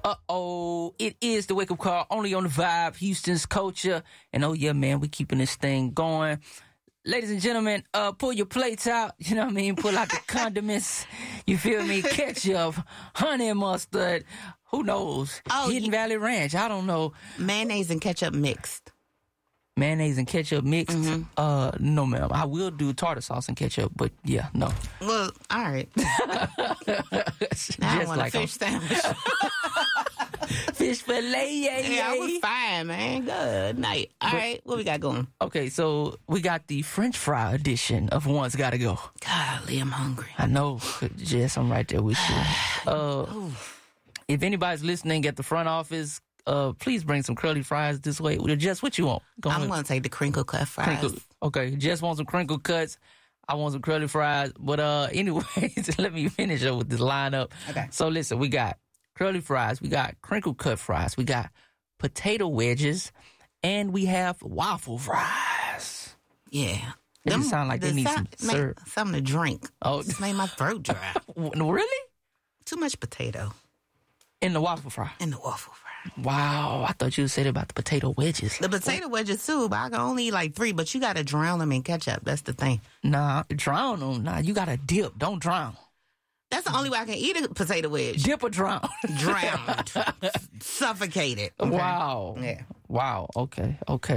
It is the wake-up call, only on the Vibe, Houston's culture. And oh yeah, man, we keeping this thing going. Ladies and gentlemen, pull your plates out, you know what I mean? Pull out the condiments, you feel me? Ketchup, honey mustard, who knows? Hidden Valley Ranch, I don't know. Mayonnaise and ketchup mixed. Mayonnaise and ketchup mixed? Mm-hmm. No, ma'am. I will do tartar sauce and ketchup, but yeah, no. Well, all right. Now I want a fish sandwich. Fish fillet, yeah, I was fine, man. Good night. All right, what we got going? Okay, so we got the French fry edition of One's Gotta Go. Golly, I'm hungry. I know, Jess, I'm right there with you. If anybody's listening at the front office, please bring some curly fries this way. Jess, what you want? I'm going to take the crinkle cut fries. Okay, Jess wants some crinkle cuts. I want some curly fries. But anyways, let me finish up with this lineup. Okay. So listen, we got curly fries, we got crinkle cut fries, we got potato wedges, and we have waffle fries. Yeah. They just sound like they need some syrup. Something to drink. Oh, just made my throat dry. Really? Too much potato. In the waffle fry? In the waffle fry. Wow, I thought you said about the potato wedges. The potato wedges too, but I can only eat like 3, but you got to drown them in ketchup. That's the thing. Nah, drown them. Nah, you got to dip. Don't drown. That's the only way I can eat a potato wedge. Dip or drown? Drowned. Suffocated. Okay. Wow. Yeah. Wow. Okay.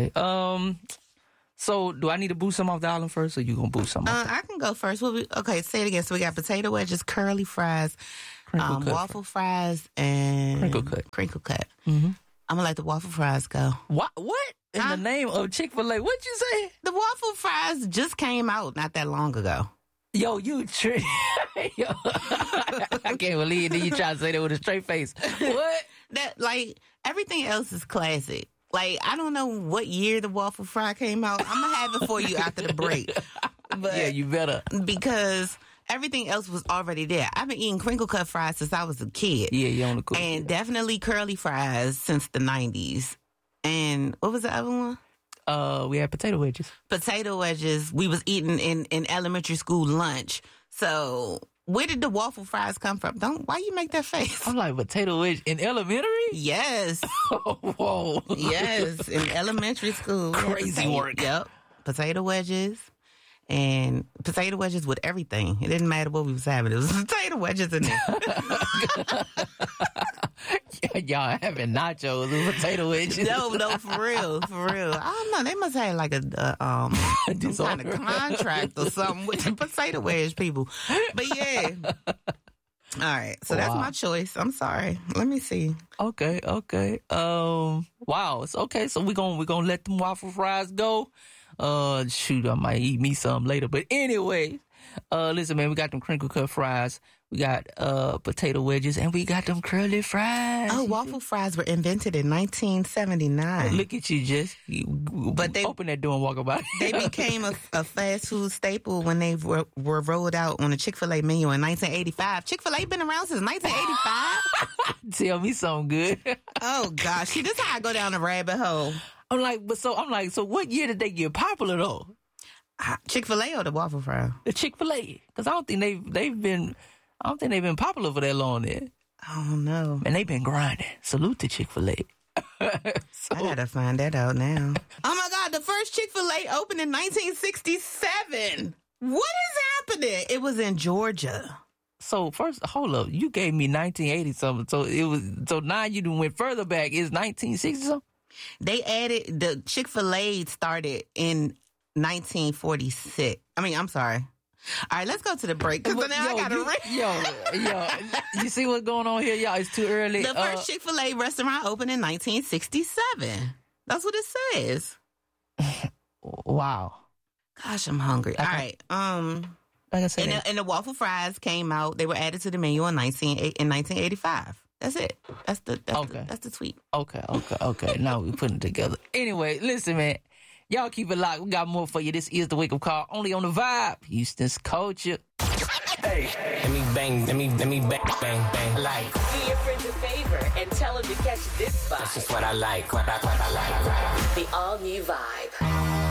So do I need to boost some off the island first, or you gonna boost some off? I can go first. Okay, say it again. So we got potato wedges, curly fries, waffle fries, and crinkle cut. Mm-hmm. I'm gonna let the waffle fries go. What? In the name of Chick-fil-A, what'd you say? The waffle fries just came out not that long ago. Yo, you trick. Yo, I can't believe you try to say that with a straight face. What? That, like, everything else is classic. Like, I don't know what year the waffle fry came out. I'm going to have it for you after the break. But yeah, you better. Because everything else was already there. I've been eating crinkle cut fries since I was a kid. Yeah, you on the cool. And definitely curly fries since the 90s. And what was the other one? We had potato wedges. Potato wedges we was eating in elementary school lunch. So where did the waffle fries come from? Why you make that face? I'm like, potato wedge in elementary? Yes. Whoa. Yes, in elementary school. Crazy work. Yep. Potato wedges. And potato wedges with everything. It didn't matter what we was having. It was potato wedges in there. Y'all having nachos with potato wedges? No, for real. I don't know. They must have like some kind of contract or something with the potato wedge people. But yeah. All right. So that's my choice. I'm sorry. Let me see. Okay. Wow. It's okay. So we're gonna let them waffle fries go. Shoot, I might eat me some later. But anyway, listen, man, we got them crinkle cut fries. We got potato wedges, and we got them curly fries. Oh, waffle fries were invented in 1979. Look at you, Jess. But they open that door and walk about. They became a fast food staple when they were rolled out on the Chick-fil-A menu in 1985. Chick-fil-A been around since 1985? Tell me something good. Oh, gosh. See, this is how I go down the rabbit hole. I'm like, so what year did they get popular, though? Chick-fil-A or the waffle fry? The Chick-fil-A. Because I don't think they've been popular for that long there. I don't know. And they've been grinding. Salute to Chick-fil-A. I gotta find that out now. Oh my God, the first Chick-fil-A opened in 1967. What is happening? It was in Georgia. So first, hold up. You gave me 1980 something. So now you went further back. It's 1960 something? They added, the Chick-fil-A started in 1946. I'm sorry. All right, let's go to the break, because now I got to ring. You see what's going on here, y'all? It's too early. The first Chick-fil-A restaurant opened in 1967. That's what it says. Wow. Gosh, I'm hungry. All right. Like I said, and the waffle fries came out. They were added to the menu in 1985. That's it. That's the tweet. Okay. Now we're putting it together. Anyway, listen, man. Y'all keep it locked. We got more for you. This is the Wake Up Call, only on the Vibe, Houston's culture. Hey, let me bang, bang. Like, do your friends a favor and tell them to catch this vibe. That's just what I like. What I like. The all new Vibe.